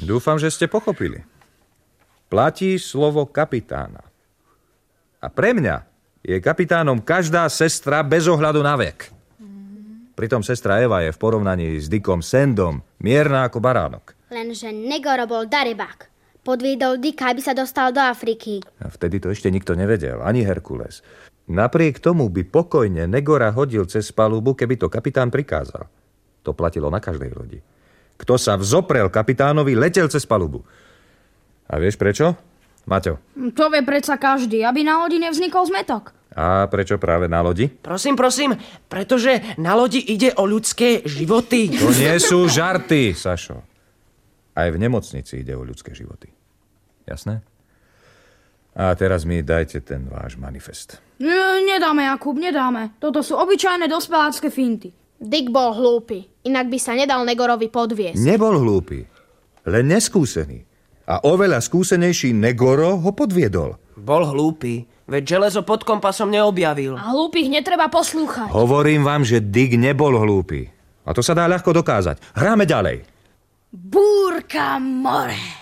Dúfam, že ste pochopili. Platí slovo kapitána. A pre mňa je kapitánom každá sestra bez ohľadu na vek. Pritom sestra Eva je v porovnaní s Dickom Sandom mierna ako baránok. Lenže Negoro bol darebák. Podviedol Dicka, aby sa dostal do Afriky. A vtedy to ešte nikto nevedel, ani Herkules. Napriek tomu by pokojne Negora hodil cez palubu, keby to kapitán prikázal. To platilo na každej lodi. Kto sa vzoprel kapitánovi, letel cez palubu. A vieš prečo, Maťo? To vie predsa každý, aby na lodi nevznikol zmetok. A prečo práve na lodi? Prosím, pretože na lodi ide o ľudské životy. To nie sú žarty, Sašo. Aj v nemocnici ide o ľudské životy. Jasné? A teraz mi dajte ten váš manifest. Nedáme, Jakub, nedáme. Toto sú obyčajné dospelácké finty. Dick bol hlúpy, inak by sa nedal Negorovi podviesť. Nebol hlúpy, len neskúsený. A oveľa skúsenejší Negoro ho podviedol. Bol hlúpy, veď železo pod kompasom neobjavil. A hlúpych netreba poslúchať. Hovorím vám, že Dick nebol hlúpy. A to sa dá ľahko dokázať. Hráme ďalej. Búrka more.